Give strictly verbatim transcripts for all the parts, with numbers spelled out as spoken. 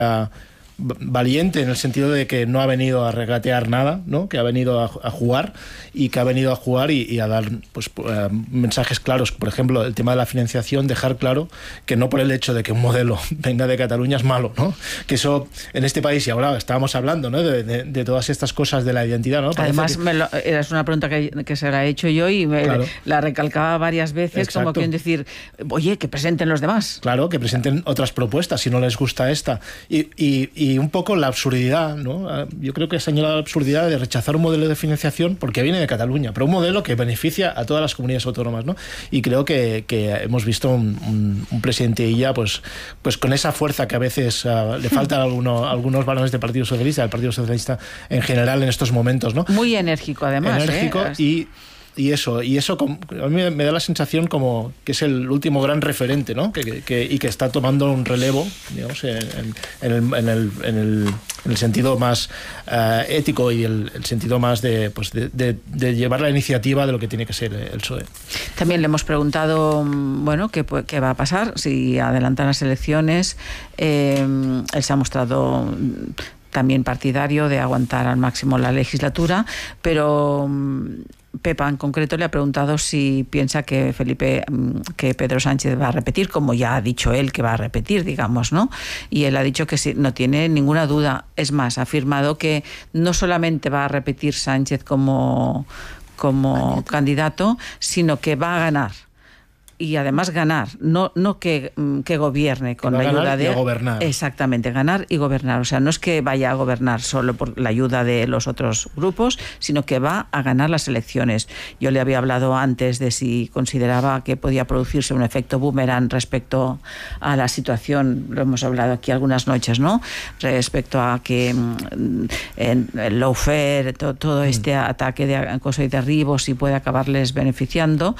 Uh, valiente en el sentido de que no ha venido a regatear nada, ¿no? Que ha venido a, a jugar y que ha venido a jugar y, y a dar pues, uh, mensajes claros. Por ejemplo, el tema de la financiación, dejar claro que no por el hecho de que un modelo venga de Cataluña es malo, ¿no? Que eso en este país, y ahora estábamos hablando, ¿no? de, de, de todas estas cosas de la identidad, ¿no? Parece Además, que... me lo, es una pregunta que, que se la he hecho yo y me, claro. la recalcaba varias veces. Exacto. Como quieren decir, oye, que presenten los demás. Claro, que presenten otras propuestas si no les gusta esta. Y, y, y un poco la absurdidad, ¿no? Yo creo que ha señalado la absurdidad de rechazar un modelo de financiación porque viene de Cataluña, pero un modelo que beneficia a todas las comunidades autónomas, ¿no? Y creo que, que hemos visto un, un, un presidente Illa pues, pues con esa fuerza que a veces uh, le falta a alguno, algunos varones del Partido Socialista, del Partido Socialista en general en estos momentos, ¿no? Muy enérgico además. Enérgico ¿eh? y... Y eso, y eso a mí me da la sensación como que es el último gran referente, ¿no? Que, que, y que está tomando un relevo, digamos, en, en, el, en, el, en, el, en el sentido más uh, ético y el, el sentido más de, pues de, de, de llevar la iniciativa de lo que tiene que ser el P S O E. También le hemos preguntado, bueno, qué, qué va a pasar si adelantan las elecciones. Eh, él se ha mostrado también partidario de aguantar al máximo la legislatura, pero Pepa en concreto le ha preguntado si piensa que Felipe, que Pedro Sánchez va a repetir, como ya ha dicho él que va a repetir, digamos, ¿no? Y él ha dicho que sí, no tiene ninguna duda. Es más, ha afirmado que no solamente va a repetir Sánchez como, como candidato, sino que va a ganar. Y además ganar, no, no que, que gobierne con la ayuda de... gobernar. Exactamente, ganar y gobernar. O sea, no es que vaya a gobernar solo por la ayuda de los otros grupos, sino que va a ganar las elecciones. Yo le había hablado antes de si consideraba que podía producirse un efecto boomerang respecto a la situación, lo hemos hablado aquí algunas noches, ¿no? Respecto a que en el lawfare, todo, todo este mm. ataque de acoso y derribo, si puede acabarles beneficiando.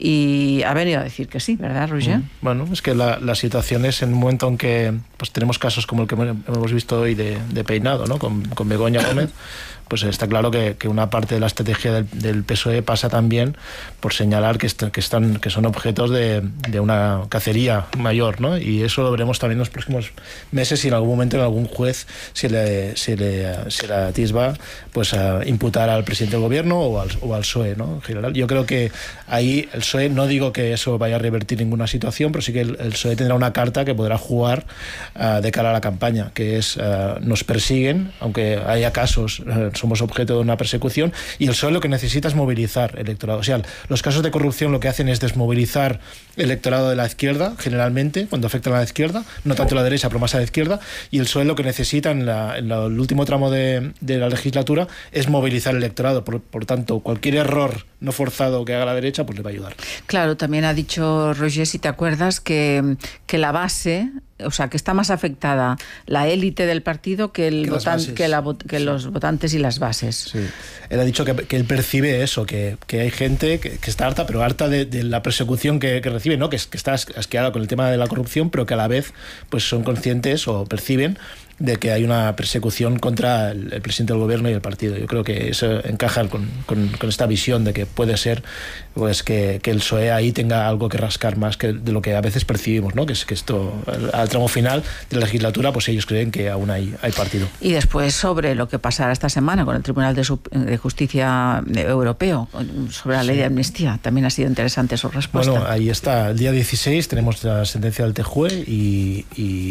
Y ha venido a decir que sí, ¿verdad, Roger? Bueno, es que la, la situación es en un momento en que pues tenemos casos como el que hemos visto hoy de, de Peinado, ¿no? Con, con Begoña Gómez, pues está claro que, que una parte de la estrategia del, del P S O E pasa también por señalar que, est que, están, que son objetos de, de una cacería mayor, ¿no? Y eso lo veremos también en los próximos meses si en algún momento en algún juez se le, se le, se le atisba pues, a imputar al presidente del gobierno o al, o al P S O E, ¿no? En general, yo creo que ahí el P S O E, no digo que eso vaya a revertir ninguna situación, pero sí que el, el P S O E tendrá una carta que podrá jugar uh, de cara a la campaña, que es uh, nos persiguen, aunque haya casos, uh, somos objeto de una persecución, y el P S O E lo que necesita es movilizar electorado. O sea, los casos de corrupción lo que hacen es desmovilizar el electorado de la izquierda, generalmente, cuando afectan a la izquierda, no tanto a la derecha, pero más a la izquierda, y el P S O E lo que necesita en, la, en la, el último tramo de, de la legislatura es movilizar el electorado. Por, por tanto, cualquier error no forzado que haga la derecha, pues le va a ayudar. Claro, también ha dicho Roger, si te acuerdas, que, que la base, o sea, que está más afectada la élite del partido que, el que, votan, que, la, que sí. los votantes y las bases. Sí. Él ha dicho que, que él percibe eso, que, que hay gente que, que está harta, pero harta de, de la persecución que, que recibe, ¿no? Que, que está asqueada con el tema de la corrupción, pero que a la vez pues son conscientes o perciben de que hay una persecución contra el, el presidente del gobierno y el partido. Yo creo que eso encaja con, con, con esta visión de que puede ser pues que, que el P S O E ahí tenga algo que rascar más que de lo que a veces percibimos, ¿no? Que es que esto, al, al tramo final de la legislatura, pues ellos creen que aún hay, hay partido. Y después sobre lo que pasará esta semana con el Tribunal de, de Justicia Europeo, sobre la ley sí. de amnistía, también ha sido interesante su respuesta. Bueno, ahí está. El día dieciséis tenemos la sentencia del T J U E y,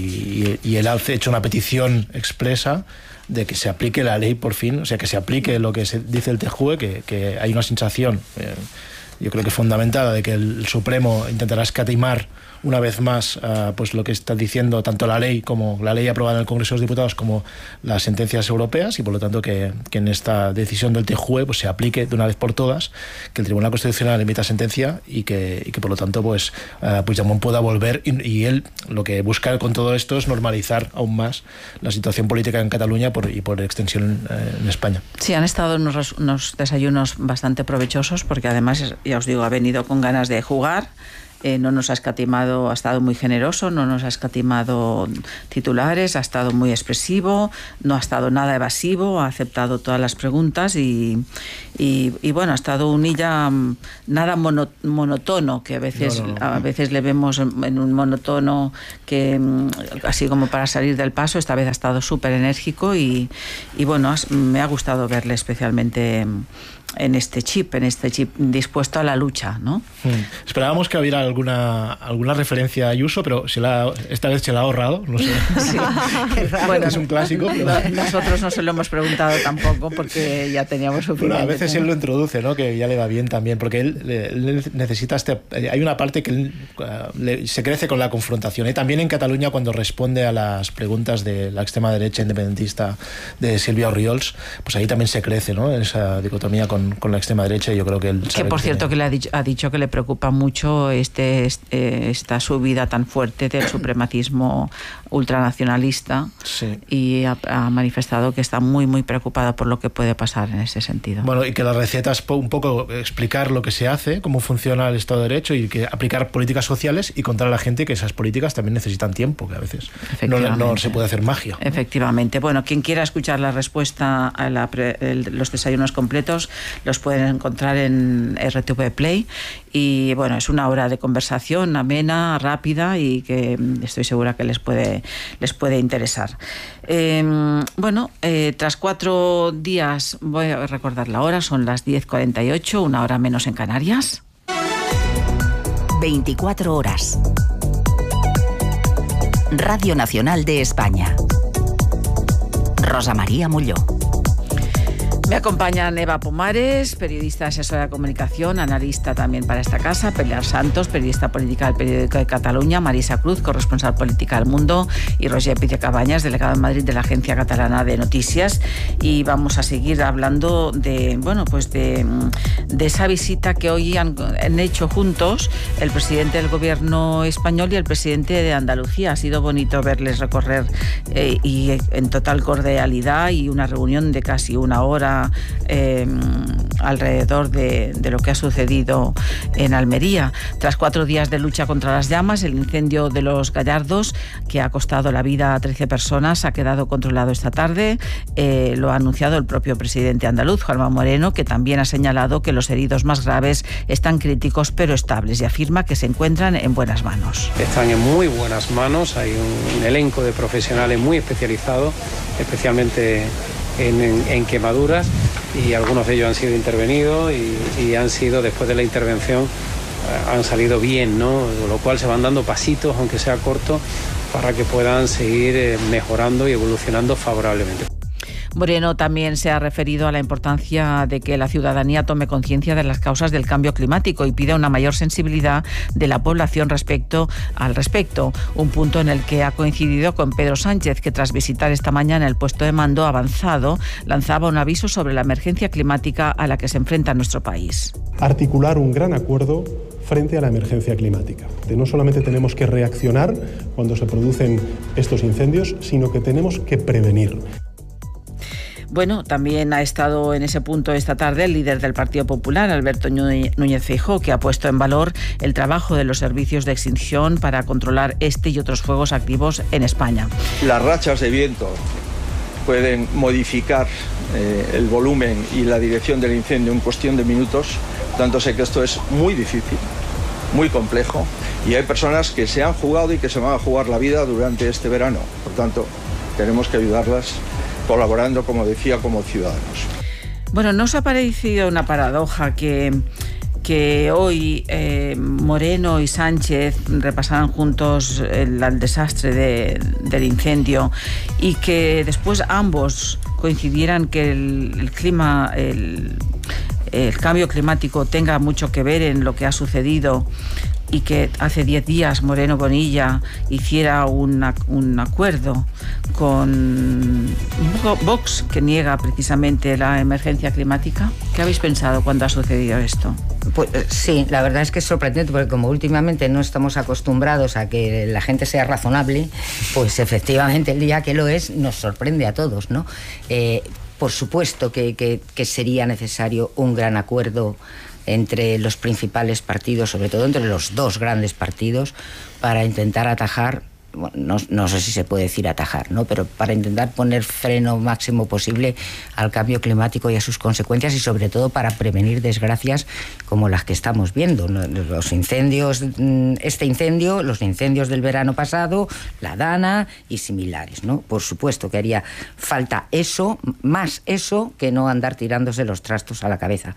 y, y él ha hecho una petición expresa de que se aplique la ley por fin, o sea, que se aplique lo que se dice el T J U E, que, que hay una sensación, eh, yo creo que fundamentada, de que el Supremo intentará escatimar una vez más uh, pues lo que está diciendo tanto la ley como la ley aprobada en el Congreso de los Diputados como las sentencias europeas, y por lo tanto que, que en esta decisión del T J U E pues se aplique de una vez por todas, que el Tribunal Constitucional emita sentencia y que, y que por lo tanto pues uh, Puigdemont pueda volver, y, y él lo que busca con todo esto es normalizar aún más la situación política en Cataluña por, y por extensión eh, en España. Sí, han estado unos, unos desayunos bastante provechosos porque además, ya os digo, ha venido con ganas de jugar, eh, no nos ha escatimado, ha estado muy generoso, no nos ha escatimado titulares, ha estado muy expresivo, no ha estado nada evasivo, ha aceptado todas las preguntas y, y, y bueno, ha estado un illa nada mono, monotono, que a veces, no, no, no. a veces le vemos en un monotono que así como para salir del paso. Esta vez ha estado súper enérgico y, y bueno, me ha gustado verle especialmente en este chip, en este chip dispuesto a la lucha, ¿no? Hmm. Esperábamos que hubiera alguna alguna referencia a Ayuso, pero se la, esta vez se la ha ahorrado, no sé. Sí. Bueno, es un clásico. Pero... nosotros no se lo hemos preguntado tampoco porque ya teníamos suficiente. Bueno, a veces él lo introduce, ¿no? Que ya le va bien también, porque él, él necesita este... Hay una parte que él, uh, le, se crece con la confrontación. Y también en Cataluña, cuando responde a las preguntas de la extrema derecha independentista de Silvia Orriols, pues ahí también se crece, ¿no? En esa dicotomía con con la extrema derecha. Yo creo que él que por que cierto tiene... que le ha dicho, ha dicho que le preocupa mucho este, este esta subida tan fuerte del supremacismo ultranacionalista, sí. y ha, ha manifestado que está muy muy preocupado por lo que puede pasar en ese sentido. Bueno, y que la receta es un poco explicar lo que se hace, cómo funciona el Estado de Derecho y que aplicar políticas sociales y contar a la gente que esas políticas también necesitan tiempo, que a veces no, no se puede hacer magia. Efectivamente. Bueno, quien quiera escuchar la respuesta a la pre, el, los desayunos completos los pueden encontrar en R T V Play y bueno, es una hora de conversación amena, rápida y que estoy segura que les puede, les puede interesar. Eh, bueno, eh, tras cuatro días, voy a recordar la hora, son las diez cuarenta y ocho, una hora menos en Canarias. veinticuatro horas. Radio Nacional de España. Rosa María Molló. Me acompañan Eva Pomares, periodista asesora de comunicación, analista también para esta casa, Pilar Santos, periodista política del Periódico de Cataluña, Marisa Cruz, corresponsal política del Mundo, y Roger Pide Cabañas, delegado en Madrid de la Agencia Catalana de Noticias. Y vamos a seguir hablando de, bueno, pues de, de esa visita que hoy han, han hecho juntos el presidente del Gobierno español y el presidente de Andalucía. Ha sido bonito verles recorrer eh, y en total cordialidad, y una reunión de casi una hora Eh, alrededor de, de lo que ha sucedido en Almería. Tras cuatro días de lucha contra las llamas, el incendio de Los Gallardos, que ha costado la vida a trece personas, ha quedado controlado esta tarde. Eh, lo ha anunciado el propio presidente andaluz, Juanma Moreno, que también ha señalado que los heridos más graves están críticos pero estables, y afirma que se encuentran en buenas manos. Están en muy buenas manos, hay un elenco de profesionales muy especializados, especialmente En, en, en quemaduras, y algunos de ellos han sido intervenidos y, y han sido, después de la intervención, eh, han salido bien, ¿no? Con lo cual se van dando pasitos, aunque sea corto, para que puedan seguir eh, mejorando y evolucionando favorablemente. Moreno también se ha referido a la importancia de que la ciudadanía tome conciencia de las causas del cambio climático y pide una mayor sensibilidad de la población respecto al respecto, un punto en el que ha coincidido con Pedro Sánchez, que tras visitar esta mañana el puesto de mando avanzado lanzaba un aviso sobre la emergencia climática a la que se enfrenta nuestro país. Articular un gran acuerdo frente a la emergencia climática. De no solamente tenemos que reaccionar cuando se producen estos incendios, sino que tenemos que prevenir. Bueno, también ha estado en ese punto esta tarde el líder del Partido Popular, Alberto Núñez Feijóo, que ha puesto en valor el trabajo de los servicios de extinción para controlar este y otros fuegos activos en España. Las rachas de viento pueden modificar eh, el volumen y la dirección del incendio en cuestión de minutos, tanto sé que esto es muy difícil, muy complejo, y hay personas que se han jugado y que se van a jugar la vida durante este verano. Por tanto, tenemos que ayudarlas colaborando, como decía, como ciudadanos. Bueno, ¿no os ha parecido una paradoja que, que hoy eh, Moreno y Sánchez repasaran juntos el, el desastre de, del incendio, y que después ambos coincidieran que el, el clima, el, el cambio climático tenga mucho que ver en lo que ha sucedido, y que hace diez días Moreno Bonilla hiciera una, un acuerdo con Vox, que niega precisamente la emergencia climática? ¿Qué habéis pensado cuando ha sucedido esto? Pues sí, la verdad es que es sorprendente, porque como últimamente no estamos acostumbrados a que la gente sea razonable, pues efectivamente el día que lo es nos sorprende a todos, ¿no? Eh, por supuesto que, que, que sería necesario un gran acuerdo entre los principales partidos, sobre todo entre los dos grandes partidos, para intentar atajar, bueno, no, no sé si se puede decir atajar, ¿no? Pero para intentar poner freno máximo posible al cambio climático y a sus consecuencias, y sobre todo para prevenir desgracias como las que estamos viendo, ¿no? Los incendios, este incendio, los incendios del verano pasado, la Dana y similares, ¿no? Por supuesto que haría falta eso, más eso, que no andar tirándose los trastos a la cabeza.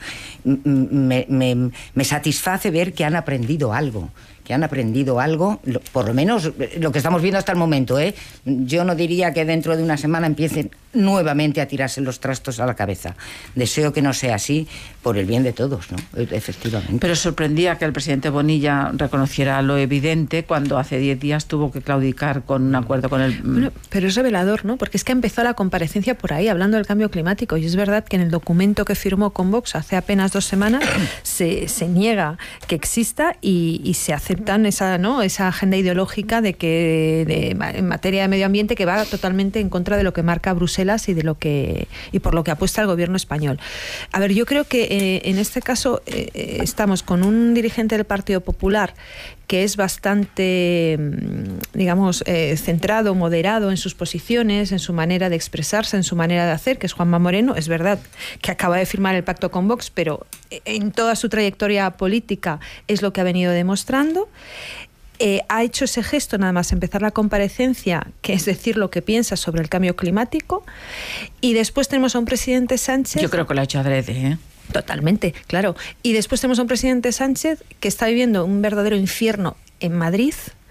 Me, me, me satisface ver que han aprendido algo. que han aprendido algo, por lo menos lo que estamos viendo hasta el momento, ¿eh? Yo no diría que dentro de una semana empiecen nuevamente a tirarse los trastos a la cabeza. Deseo que no sea así, por el bien de todos, ¿no? Efectivamente. Pero sorprendía que el presidente Bonilla reconociera lo evidente cuando hace diez días tuvo que claudicar con un acuerdo con el... Bueno, pero es revelador, ¿no? Porque es que empezó la comparecencia por ahí, hablando del cambio climático, y es verdad que en el documento que firmó con Vox hace apenas dos semanas se, se niega que exista y, y se aceptan esa, ¿no? esa agenda ideológica de que de, en materia de medio ambiente que va totalmente en contra de lo que marca Bruselas y de lo que y por lo que apuesta el gobierno español. A ver, yo creo que eh, en este caso eh, estamos con un dirigente del Partido Popular que es bastante, digamos, eh, centrado, moderado en sus posiciones, en su manera de expresarse, en su manera de hacer, que es Juanma Moreno. Es verdad que acaba de firmar el pacto con Vox, pero en toda su trayectoria política es lo que ha venido demostrando. Eh, ha hecho ese gesto nada más empezar la comparecencia, que es decir lo que piensa sobre el cambio climático, y después tenemos a un presidente Sánchez... Yo creo que lo ha hecho adrede, ¿eh? Totalmente, claro. Y después tenemos a un presidente Sánchez que está viviendo un verdadero infierno en Madrid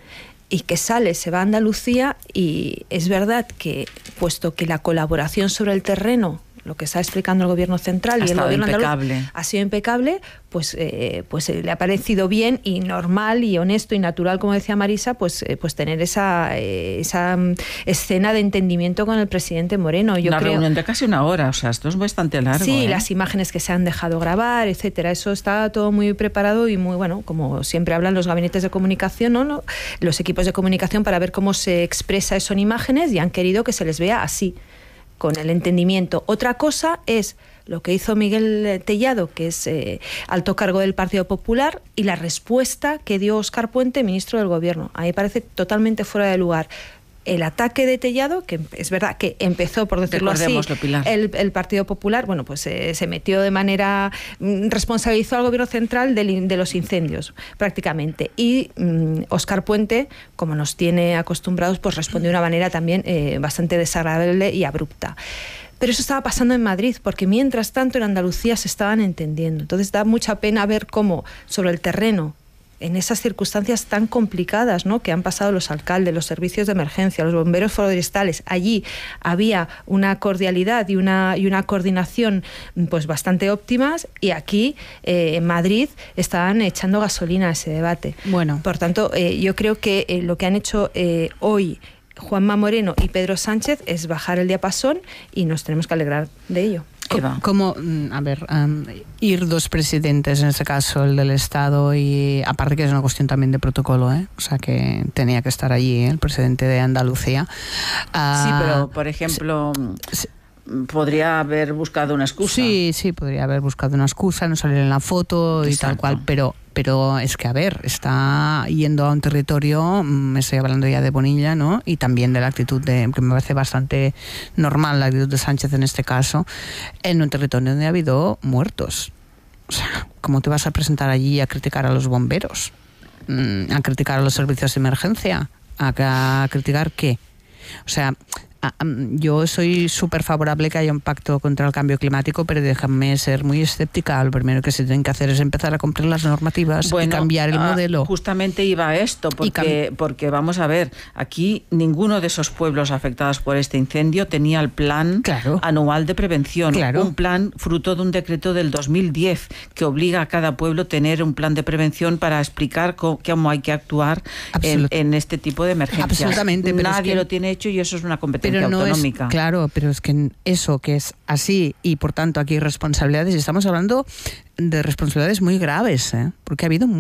y que sale, se va a Andalucía, y es verdad que, puesto que la colaboración sobre el terreno, lo que está explicando el gobierno central ha y el gobierno impecable. andaluz ha sido impecable, pues, eh, pues eh, le ha parecido bien y normal y honesto y natural, como decía Marisa, pues, eh, pues tener esa, eh, esa um, escena de entendimiento con el presidente Moreno. Yo una creo... reunión de casi una hora, o sea, esto es bastante largo. Sí, ¿eh? Las imágenes que se han dejado grabar, etcétera, eso está todo muy preparado y muy, bueno, como siempre hablan los gabinetes de comunicación, ¿no? ¿no? Los equipos de comunicación, para ver cómo se expresa eso en imágenes, y han querido que se les vea así, con el entendimiento. Otra cosa es lo que hizo Miguel Tellado, que es eh, alto cargo del Partido Popular, y la respuesta que dio Óscar Puente, ministro del Gobierno. A mí me parece totalmente fuera de lugar. El ataque de Tellado, que es verdad que empezó, por decirlo así, el, el Partido Popular, bueno, pues eh, se metió de manera, responsabilizó al gobierno central de, de los incendios, prácticamente. Y mm, Óscar Puente, como nos tiene acostumbrados, pues respondió de una manera también eh, bastante desagradable y abrupta. Pero eso estaba pasando en Madrid, porque mientras tanto en Andalucía se estaban entendiendo. Entonces da mucha pena ver cómo sobre el terreno, en esas circunstancias tan complicadas, ¿no?, que han pasado los alcaldes, los servicios de emergencia, los bomberos forestales, allí había una cordialidad y una, y una coordinación pues bastante óptimas, y aquí eh, en Madrid estaban echando gasolina a ese debate. Bueno. Por tanto, eh, yo creo que eh, lo que han hecho eh, hoy Juanma Moreno y Pedro Sánchez es bajar el diapasón, y nos tenemos que alegrar de ello. Eva. Como, a ver, um, ir dos presidentes, en este caso el del Estado, y aparte que es una cuestión también de protocolo, ¿eh? O sea que tenía que estar allí, ¿eh?, el presidente de Andalucía. Uh, sí, pero por ejemplo... Sí. Podría haber buscado una excusa. Sí, sí, podría haber buscado una excusa, no salir en la foto. Exacto. Y tal cual, pero pero es que, a ver, está yendo a un territorio, me estoy hablando ya de Bonilla, ¿no?, y también de la actitud de, que me parece bastante normal, la actitud de Sánchez en este caso, en un territorio donde ha habido muertos. O sea, ¿cómo te vas a presentar allí a criticar a los bomberos? ¿A criticar a los servicios de emergencia? ¿A, a criticar qué? O sea... Yo soy súper favorable que haya un pacto contra el cambio climático, pero déjame ser muy escéptica. Lo primero que se tiene que hacer es empezar a cumplir las normativas, bueno, y cambiar el modelo. Justamente iba a esto, porque, porque vamos a ver, aquí ninguno de esos pueblos afectados por este incendio tenía el plan claro. anual de prevención. Claro. Un plan fruto de un decreto del dos mil diez que obliga a cada pueblo a tener un plan de prevención para explicar cómo, cómo hay que actuar en, en este tipo de emergencias. Absolutamente. Pero Nadie es que... lo tiene hecho, y eso es una competencia. Pero no autonómica. Es, claro, pero es que eso que es así, y por tanto aquí hay responsabilidades, y estamos hablando de responsabilidades muy graves, ¿eh? Porque ha habido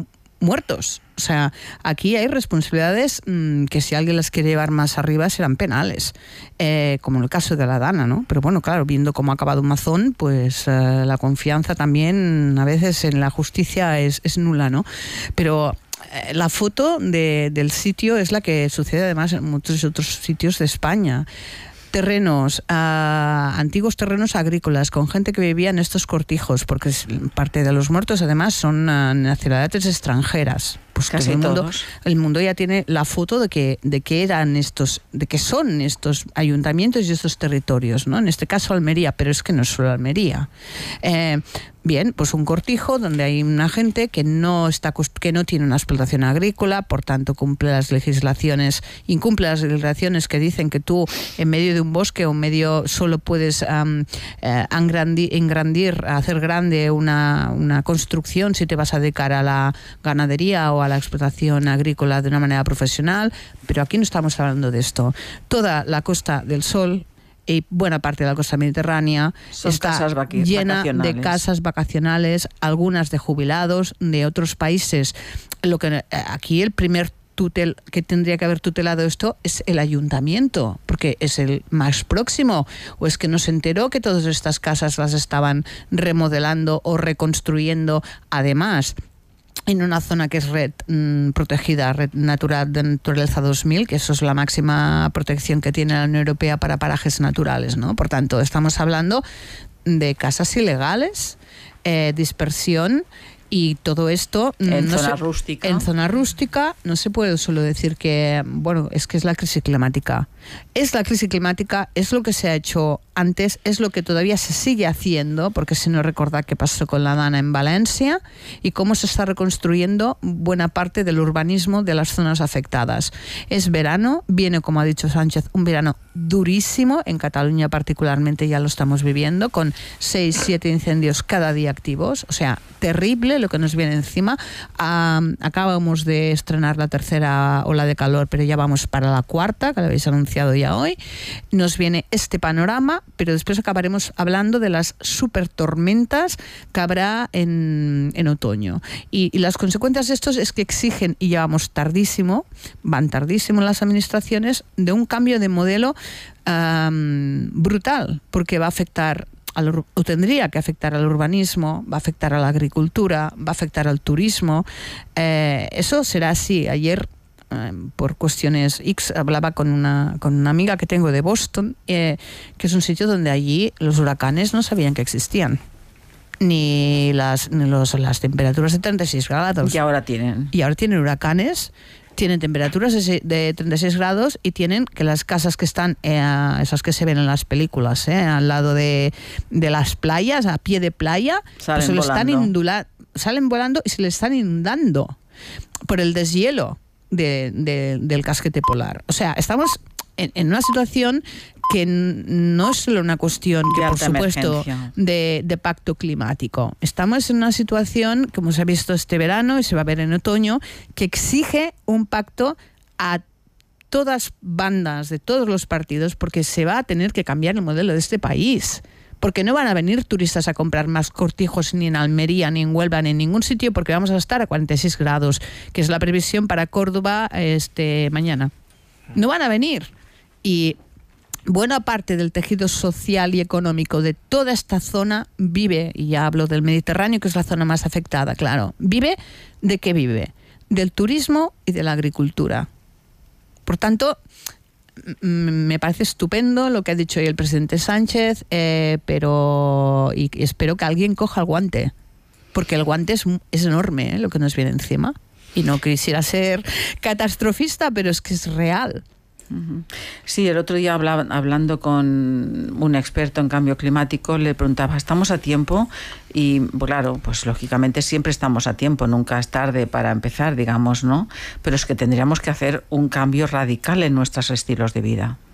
muertos. O sea, aquí hay responsabilidades mmm, que si alguien las quiere llevar más arriba serán penales, eh, como en el caso de la Dana, ¿no? Pero bueno, claro, viendo cómo ha acabado Mazón, pues eh, la confianza también a veces en la justicia es, es nula, ¿no? Pero eh, la foto de, del sitio es la que sucede además en muchos otros sitios de España. Terrenos, uh, antiguos terrenos agrícolas, con gente que vivía en estos cortijos, porque parte de los muertos además son uh, nacionalidades extranjeras. Pues casi el mundo, todos. El mundo ya tiene la foto de que de que eran estos, de que son estos ayuntamientos y estos territorios, ¿no? En este caso Almería, pero es que no es solo Almería. Eh, bien, pues un cortijo donde hay una gente que no está que no tiene una explotación agrícola, por tanto cumple las legislaciones, incumple las legislaciones que dicen que tú en medio de un bosque o en medio solo puedes um, eh, engrandir, engrandir, hacer grande una, una construcción si te vas a dedicar a la ganadería o a la explotación agrícola de una manera profesional, pero aquí no estamos hablando de esto. Toda la Costa del Sol y buena parte de la costa mediterránea Son está llena de casas vacacionales, algunas de jubilados de otros países. Lo que aquí el primer tutel que tendría que haber tutelado esto es el ayuntamiento, porque es el más próximo, o es que no se enteró que todas estas casas las estaban remodelando o reconstruyendo, además en una zona que es red mmm, protegida, red natural de naturaleza dos mil, que eso es la máxima protección que tiene la Unión Europea para parajes naturales, ¿no? Por tanto, estamos hablando de casas ilegales, eh, dispersión, y todo esto en no zona se, rústica. En zona rústica no se puede solo decir que, bueno, es que es la crisis climática. Es la crisis climática, es lo que se ha hecho antes, es lo que todavía se sigue haciendo, porque si no recordad qué pasó con la Dana en Valencia y cómo se está reconstruyendo buena parte del urbanismo de las zonas afectadas. Es verano, viene, como ha dicho Sánchez, un verano durísimo, en Cataluña particularmente ya lo estamos viviendo, con seis, siete incendios cada día activos, o sea, terrible lo que nos viene encima. Um, acabamos de estrenar la tercera ola de calor, pero ya vamos para la cuarta, que lo habéis anunciado ya hoy. Nos viene este panorama, pero después acabaremos hablando de las super tormentas que habrá en, en otoño. Y, y las consecuencias de estos es que exigen, y ya vamos tardísimo, van tardísimo las administraciones, de un cambio de modelo um, brutal, porque va a afectar Al, o tendría que afectar al urbanismo, va a afectar a la agricultura, va a afectar al turismo. Eh, eso será así. Ayer, eh, por cuestiones X, hablaba con una, con una amiga que tengo de Boston, eh, que es un sitio donde allí los huracanes no sabían que existían. Ni las, ni los, las temperaturas de treinta y seis grados. Y ahora tienen. Y ahora tienen huracanes. Tienen temperaturas de treinta y seis grados y tienen que las casas que están, eh, esas que se ven en las películas, eh, al lado de, de las playas, a pie de playa, pues se lo están indula, salen volando y se le están inundando por el deshielo de, de, del casquete polar. O sea, estamos en, en una situación que no es solo una cuestión, que por supuesto, de, de pacto climático. Estamos en una situación, como se ha visto este verano y se va a ver en otoño, que exige un pacto a todas bandas, de todos los partidos, porque se va a tener que cambiar el modelo de este país. Porque no van a venir turistas a comprar más cortijos ni en Almería, ni en Huelva, ni en ningún sitio, porque vamos a estar a cuarenta y seis grados, que es la previsión para Córdoba este mañana. No van a venir. Y buena parte del tejido social y económico de toda esta zona vive, y ya hablo del Mediterráneo, que es la zona más afectada, claro, vive, ¿de qué vive? Del turismo y de la agricultura. Por tanto, me parece estupendo lo que ha dicho hoy el presidente Sánchez, eh, pero y espero que alguien coja el guante, porque el guante es, es enorme, ¿eh? Lo que nos viene encima. Y no quisiera ser catastrofista, pero es que es real. Sí, el otro día hablaba, hablando con un experto en cambio climático, le preguntaba, ¿estamos a tiempo? Y claro, pues lógicamente siempre estamos a tiempo, nunca es tarde para empezar, digamos, ¿no? Pero es que tendríamos que hacer un cambio radical en nuestros estilos de vida.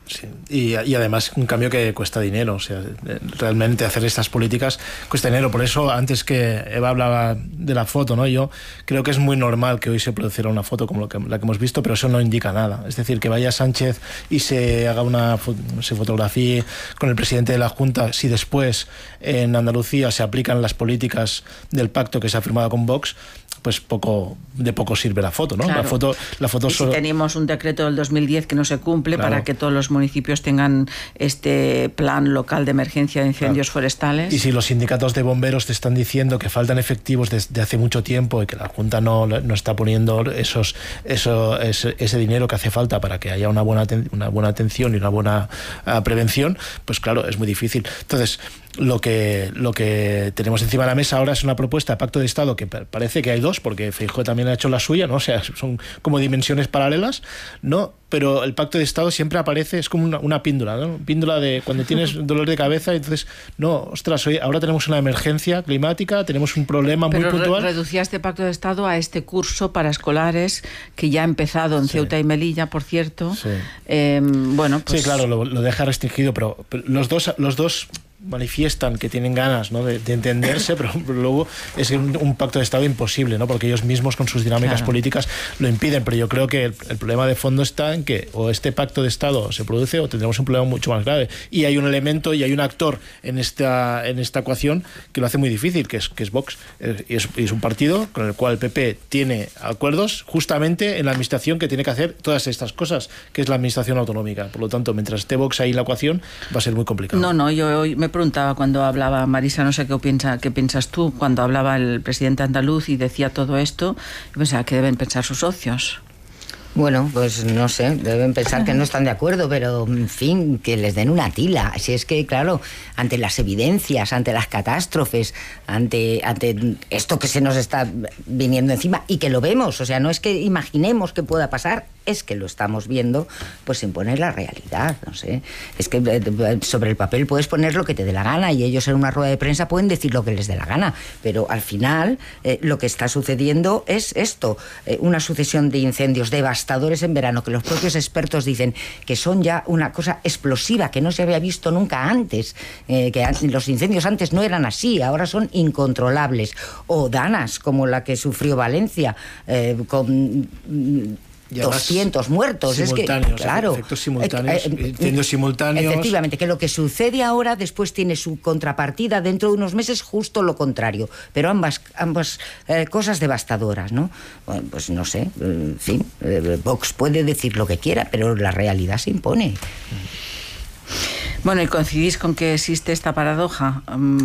Sí. Y, y además un cambio que cuesta dinero, o sea, realmente hacer estas políticas cuesta dinero. Por eso, antes que Eva hablaba de la foto, ¿no? Yo creo que es muy normal que hoy se produciera una foto como lo que, la que hemos visto, pero eso no indica nada. Es decir, que vaya Sánchez y se haga una se fotografíe con el presidente de la Junta, si después en Andalucía se aplican las políticas del pacto que se ha firmado con Vox, pues poco de poco sirve la foto, ¿no? Claro. La foto, la foto y solo... si tenemos un decreto del dos mil diez que no se cumple, claro, para que todos los municipios tengan este plan local de emergencia de incendios, claro, forestales. Y si los sindicatos de bomberos te están diciendo que faltan efectivos desde hace mucho tiempo y que la Junta no, no está poniendo esos, eso, ese, ese dinero que hace falta para que haya una buena, una buena atención y una buena uh, prevención, pues claro, es muy difícil. Entonces, lo que, lo que tenemos encima de la mesa ahora es una propuesta de pacto de Estado que parece que hay dos, porque Feijóo también ha hecho la suya, ¿no? O sea, son como dimensiones paralelas, ¿no? Pero el pacto de Estado siempre aparece, es como una, una píndula, ¿no? Píndula de cuando tienes dolor de cabeza, entonces, no, ostras, hoy, ahora tenemos una emergencia climática, tenemos un problema Pero muy puntual. Re reducía este pacto de Estado a este curso para escolares que ya ha empezado en sí. Ceuta y Melilla, por cierto. Sí, eh, bueno, pues... sí, claro, lo, lo deja restringido, pero, pero los dos... Los dos manifiestan que tienen ganas, ¿no? de, de entenderse, pero, pero luego es un, un pacto de Estado imposible, ¿no? Porque ellos mismos con sus dinámicas claro. políticas lo impiden. Pero yo creo que el, el problema de fondo está en que o este pacto de Estado se produce o tendremos un problema mucho más grave. Y hay un elemento y hay un actor en esta, en esta ecuación que lo hace muy difícil, que es, que es Vox. Y es, y es un partido con el cual el P P tiene acuerdos justamente en la administración que tiene que hacer todas estas cosas, que es la administración autonómica. Por lo tanto, mientras esté Vox ahí en la ecuación, va a ser muy complicado. No, no, yo hoy me preguntaba cuando hablaba Marisa, no sé qué piensa, qué piensas tú, cuando hablaba el presidente andaluz y decía todo esto, yo pensaba que deben pensar sus socios. Bueno, pues no sé, deben pensar que no están de acuerdo, pero en fin, que les den una tila. Si es que, claro, ante las evidencias, ante las catástrofes, ante, ante esto que se nos está viniendo encima y que lo vemos, o sea, no es que imaginemos que pueda pasar, es que lo estamos viendo, pues se impone la realidad, no sé. Es que sobre el papel puedes poner lo que te dé la gana y ellos en una rueda de prensa pueden decir lo que les dé la gana, pero al final eh, lo que está sucediendo es esto, eh, una sucesión de incendios devastadores en verano, que los propios expertos dicen que son ya una cosa explosiva, que no se había visto nunca antes, eh, que los incendios antes no eran así, ahora son incontrolables, o danas como la que sufrió Valencia, eh, con... doscientos muertos, es que claro, efectos simultáneos, eh, eh, incendios simultáneos. Efectivamente, que lo que sucede ahora después tiene su contrapartida dentro de unos meses, justo lo contrario, pero ambas ambas eh, cosas devastadoras, ¿no? Bueno, pues no sé, en fin, eh, Vox puede decir lo que quiera, pero la realidad se impone. Bueno, ¿y coincidís con que existe esta paradoja?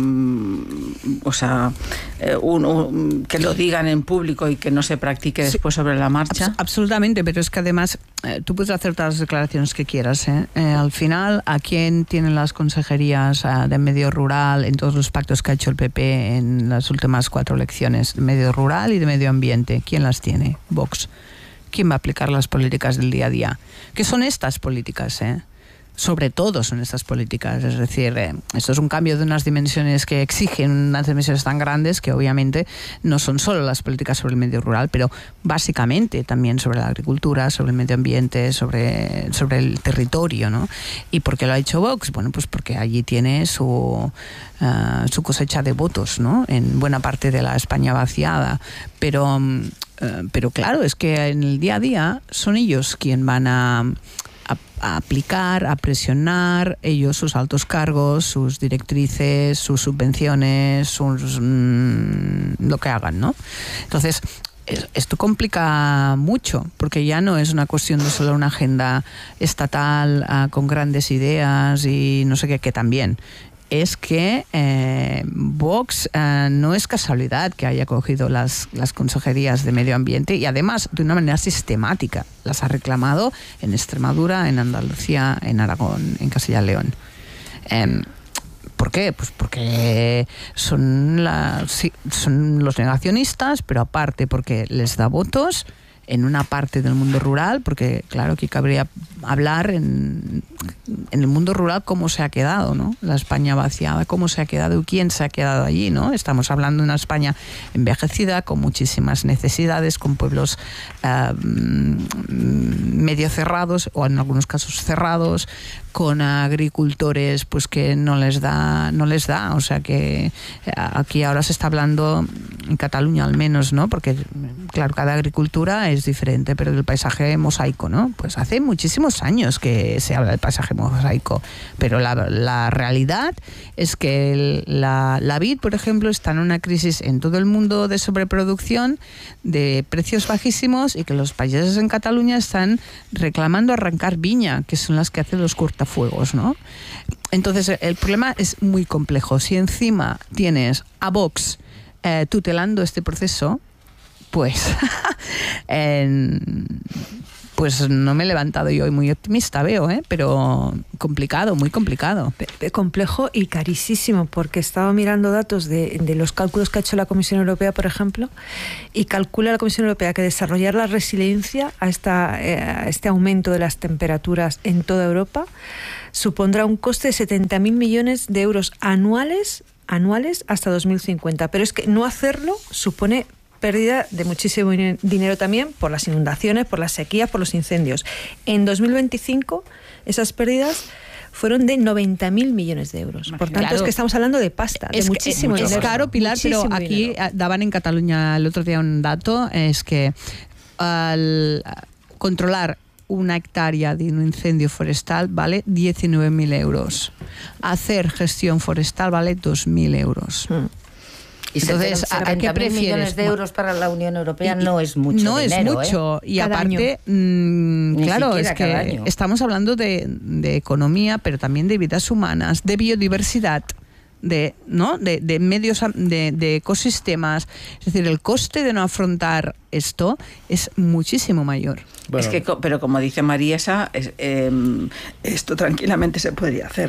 Um, o sea, eh, un, un, que lo digan en público y que no se practique después sí, sobre la marcha. Abs absolutamente, pero es que además eh, tú puedes hacer todas las declaraciones que quieras. ¿eh? Eh, al final, ¿a quién tienen las consejerías uh, de medio rural en todos los pactos que ha hecho el P P en las últimas cuatro elecciones? De medio rural y de medio ambiente. ¿Quién las tiene? Vox. ¿Quién va a aplicar las políticas del día a día? ¿Qué son estas políticas, eh? Sobre todo son estas políticas, es decir, eh, esto es un cambio de unas dimensiones que exigen unas dimensiones tan grandes que obviamente no son solo las políticas sobre el medio rural, pero básicamente también sobre la agricultura, sobre el medio ambiente, sobre, sobre el territorio, ¿no? ¿Y por qué lo ha hecho Vox? Bueno, pues porque allí tiene su, uh, su cosecha de votos, ¿no? En buena parte de la España vaciada, pero, uh, pero claro, es que en el día a día son ellos quienes van a A, a aplicar, a presionar ellos sus altos cargos, sus directrices, sus subvenciones, sus mmm, lo que hagan, ¿no? Entonces, es, esto complica mucho, porque ya no es una cuestión de solo una agenda estatal uh, con grandes ideas y no sé qué, que también. Es que eh, Vox eh, no es casualidad que haya cogido las, las consejerías de medio ambiente y además de una manera sistemática las ha reclamado en Extremadura, en Andalucía, en Aragón, en Castilla y León. Eh, ¿Por qué? Pues porque son, la, sí, son los negacionistas, pero aparte porque les da votos en una parte del mundo rural, porque claro, aquí cabría hablar en, en el mundo rural cómo se ha quedado, ¿no? La España vaciada, cómo se ha quedado y quién se ha quedado allí, ¿no? Estamos hablando de una España envejecida, con muchísimas necesidades, con pueblos eh, medio cerrados o en algunos casos cerrados, con agricultores pues que no les da, no les da, o sea que aquí ahora se está hablando en Cataluña al menos, ¿no? Porque claro, cada agricultura es diferente, pero del paisaje mosaico, ¿no? Pues hace muchísimos años que se habla del paisaje mosaico, pero la, la realidad es que el, la, la vid, por ejemplo, está en una crisis en todo el mundo de sobreproducción, de precios bajísimos, y que los países en Cataluña están reclamando arrancar viña, que son las que hacen los cortafuegos, ¿no? Entonces el problema es muy complejo. Si encima tienes a Vox eh, tutelando este proceso, pues en, pues no me he levantado yo hoy muy optimista, veo, ¿eh? Pero complicado, muy complicado. Complejo y carísimo, porque estaba mirando datos de, de los cálculos que ha hecho la Comisión Europea, por ejemplo, y calcula la Comisión Europea que desarrollar la resiliencia a, esta, eh, a este aumento de las temperaturas en toda Europa supondrá un coste de setenta mil millones de euros anuales, anuales hasta dos mil cincuenta. Pero es que no hacerlo supone pérdida de muchísimo dinero también por las inundaciones, por las sequías, por los incendios. En dos mil veinticinco esas pérdidas fueron de noventa mil millones de euros. Por tanto, claro, es que estamos hablando de pasta, de es muchísimo que, dinero. Es caro, Pilar, muchísimo pero aquí dinero. Daban en Cataluña el otro día un dato, es que al controlar una hectárea de un incendio forestal vale diecinueve mil euros. Hacer gestión forestal vale dos mil euros. Hmm. Y entonces, ¿a qué prefieres? millones de euros para la Unión Europea no es mucho no dinero, es mucho. ¿eh? Y cada aparte, mmm, claro, es que estamos hablando de, de economía, pero también de vidas humanas, de biodiversidad, de, ¿no? de, de medios, de, de ecosistemas. Es decir, el coste de no afrontar esto es muchísimo mayor. Bueno. Es que, pero como dice Mariesa, es, eh, esto tranquilamente se podría hacer.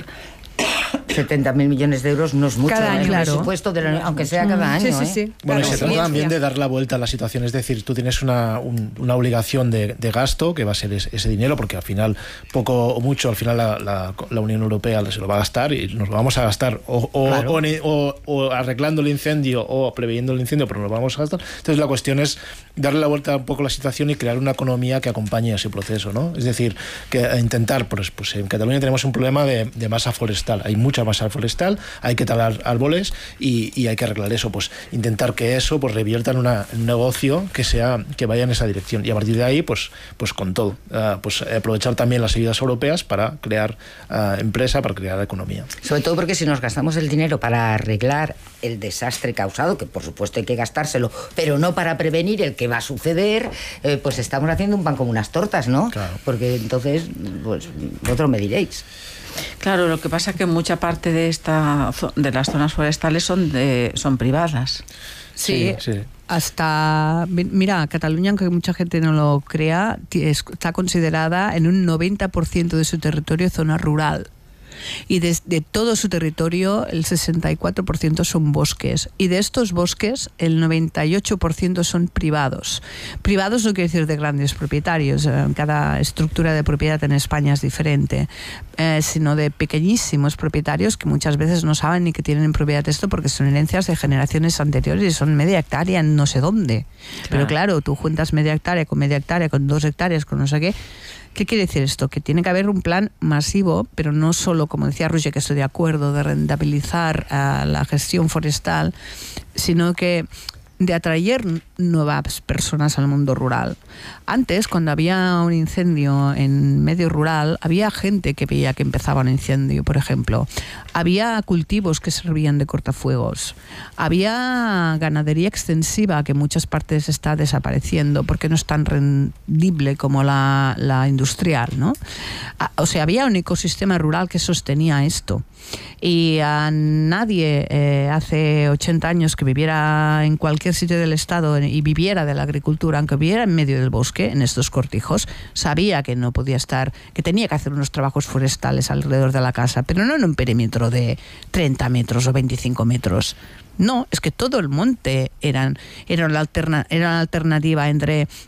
setenta mil millones de euros no es mucho, cada año, el claro. presupuesto, de la, aunque sea cada año. Sí, sí, sí. ¿eh? Bueno, claro, y se trata también de dar la vuelta a la situación, es decir, tú tienes una, un, una obligación de, de gasto, que va a ser ese, ese dinero, porque al final, poco o mucho, al final la, la, la Unión Europea se lo va a gastar y nos lo vamos a gastar o, o, claro. o, o, o arreglando el incendio o preveyendo el incendio, pero nos lo vamos a gastar. Entonces la cuestión es darle la vuelta un poco a la situación y crear una economía que acompañe ese proceso, ¿no? Es decir, que intentar, pues, pues en Cataluña tenemos un problema de, de masa forestal, hay mucha masa forestal, hay que talar árboles y, y hay que arreglar eso, pues intentar que eso pues revierta en, una, en un negocio que sea que vaya en esa dirección, y a partir de ahí pues pues con todo, uh, pues aprovechar también las ayudas europeas para crear uh, empresa, para crear economía. Sobre todo porque si nos gastamos el dinero para arreglar el desastre causado, que por supuesto hay que gastárselo, pero no para prevenir el que va a suceder, eh, pues estamos haciendo un pan como unas tortas, ¿no? Claro. Porque entonces, pues vosotros me diréis. Claro, lo que pasa es que mucha parte de esta de las zonas forestales son de son privadas. Sí, sí, sí. Hasta, mira, Cataluña, aunque mucha gente no lo crea, está considerada en un noventa por ciento de su territorio zona rural. Y de, de todo su territorio el sesenta y cuatro por ciento son bosques, y de estos bosques el noventa y ocho por ciento son privados. Privados no quiere decir de grandes propietarios, cada estructura de propiedad en España es diferente, eh, sino de pequeñísimos propietarios que muchas veces no saben ni que tienen en propiedad esto porque son herencias de generaciones anteriores y son media hectárea en no sé dónde. Claro. Pero claro, tú juntas media hectárea con media hectárea, con dos hectáreas, con no sé qué. ¿Qué quiere decir esto? Que tiene que haber un plan masivo, pero no solo, como decía Roger, que estoy de acuerdo, de rentabilizar uh, la gestión forestal, sino que de atraer nuevas personas al mundo rural. Antes, cuando había un incendio en medio rural, había gente que veía que empezaba un incendio, por ejemplo. Había cultivos que servían de cortafuegos. Había ganadería extensiva que en muchas partes está desapareciendo porque no es tan rendible como la, la industrial, ¿no? O sea, había un ecosistema rural que sostenía esto. Y a nadie eh, hace ochenta años que viviera en cualquier sitio del estado y viviera de la agricultura, aunque viviera en medio del bosque, en estos cortijos, sabía que no podía estar, que tenía que hacer unos trabajos forestales alrededor de la casa, pero no en un perímetro de treinta metros o veinticinco metros. No, es que todo el monte eran, era, la alterna, era la alternativa entre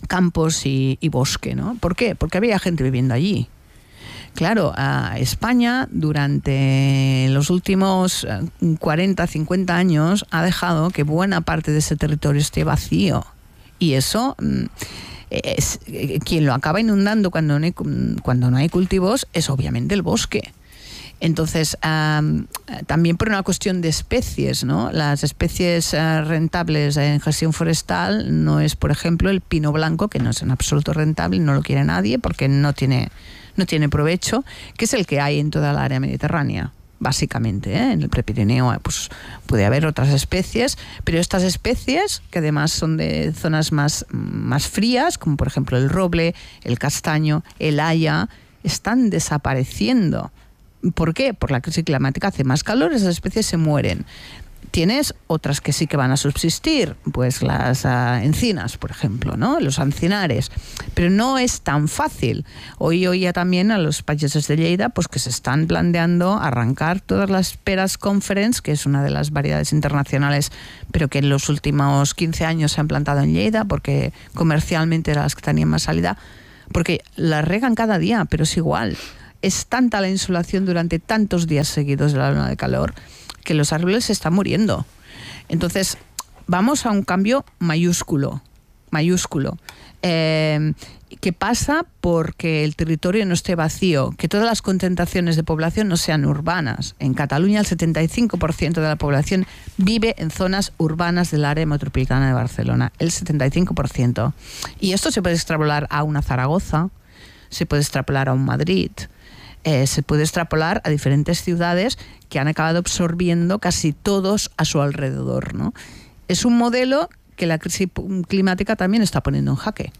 campos y, y bosque, ¿no? ¿Por qué? Porque había gente viviendo allí. Claro, a España durante los últimos cuarenta, cincuenta años ha dejado que buena parte de ese territorio esté vacío. Y eso, es, quien lo acaba inundando cuando no hay, cuando no hay cultivos es obviamente el bosque. Entonces, um, también por una cuestión de especies, ¿no? Las especies uh, rentables en gestión forestal no es, por ejemplo, el pino blanco, que no es en absoluto rentable, no lo quiere nadie porque no tiene, no tiene provecho, que es el que hay en toda el área mediterránea, básicamente, ¿eh? En el Prepirineo pues, puede haber otras especies, pero estas especies, que además son de zonas más, más frías, como por ejemplo el roble, el castaño, el haya, están desapareciendo. ¿Por qué? Por la crisis climática hace más calor, esas especies se mueren. Tienes otras que sí que van a subsistir, pues las uh, encinas, por ejemplo, ¿no? Los encinares. Pero no es tan fácil. Hoy oía también a los pageses de Lleida pues que se están planteando arrancar todas las peras conference, que es una de las variedades internacionales, pero que en los últimos quince años se han plantado en Lleida porque comercialmente eran las que tenían más salida, porque las regan cada día, pero es igual. Es tanta la insolación durante tantos días seguidos de la luna de calor que los árboles se están muriendo. Entonces, vamos a un cambio mayúsculo, mayúsculo, eh, que pasa porque el territorio no esté vacío, que todas las concentraciones de población no sean urbanas. En Cataluña el setenta y cinco por ciento de la población vive en zonas urbanas del área metropolitana de Barcelona, el setenta y cinco por ciento. Y esto se puede extrapolar a una Zaragoza, se puede extrapolar a un Madrid, Eh, se puede extrapolar a diferentes ciudades que han acabado absorbiendo casi todos a su alrededor, ¿no? Es un modelo que la crisis climática también está poniendo en jaque.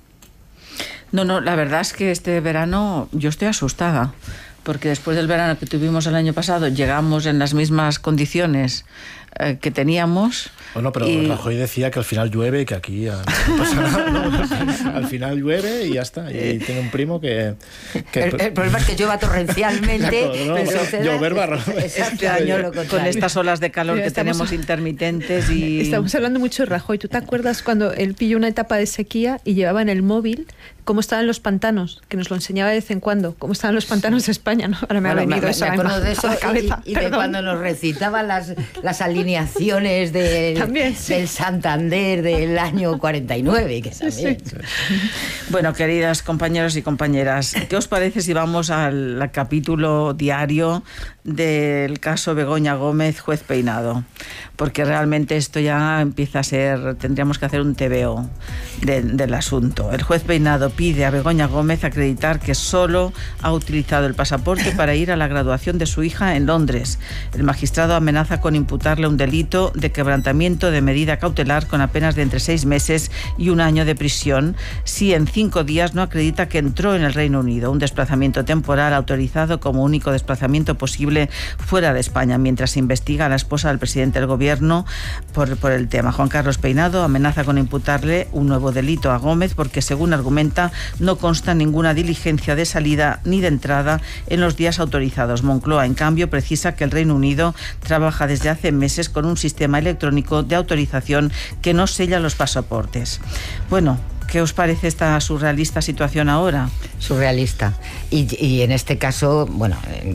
No, no, la verdad es que este verano yo estoy asustada, porque después del verano que tuvimos el año pasado llegamos en las mismas condiciones eh, que teníamos. Bueno, pero y... Rajoy decía que al final llueve y que aquí no pasa nada, ¿no? Al final llueve y ya está. Y tengo un primo que... que... El, el problema es que llueva torrencialmente. Claro, no, pero llover barro. Este año lo con estas olas de calor pero que estamos, tenemos intermitentes y... Estamos hablando mucho de Rajoy. ¿Tú te acuerdas cuando él pilló una etapa de sequía y llevaba en el móvil cómo estaban los pantanos? Que nos lo enseñaba de vez en cuando. Cómo estaban los pantanos de España, ¿no? Ahora me bueno, ha venido me, eso me acuerdo de eso a la cabeza. Y, y de cuando nos recitaba las, las alineaciones de, también, sí. del Santander del año cuarenta y nueve, que también. Sí, sí. Bueno, queridas compañeros y compañeras, ¿qué os parece si vamos al, al capítulo diario del caso Begoña Gómez, juez Peinado? Porque realmente esto ya empieza a ser, tendríamos que hacer un T V O de, del asunto. El juez Peinado pide a Begoña Gómez acreditar que solo ha utilizado el pasaporte para ir a la graduación de su hija en Londres. El magistrado amenaza con imputarle un delito de quebrantamiento de medida cautelar con apenas de entre seis meses y un año de prisión si en cinco días no acredita que entró en el Reino Unido, un desplazamiento temporal autorizado como único desplazamiento posible fuera de España, mientras se investiga a la esposa del presidente del gobierno por, por el tema. Juan Carlos Peinado amenaza con imputarle un nuevo delito a Gómez porque, según argumenta, no consta ninguna diligencia de salida ni de entrada en los días autorizados. Moncloa, en cambio, precisa que el Reino Unido trabaja desde hace meses con un sistema electrónico de autorización que no sella los pasaportes. Bueno, ¿qué os parece esta surrealista situación ahora? Surrealista. Y, y en este caso, bueno,